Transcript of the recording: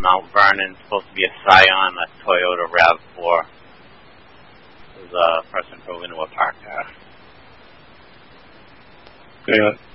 Mount Vernon, supposed to be a Scion, a Toyota RAV4. There's a person drove into a parked car. Yeah.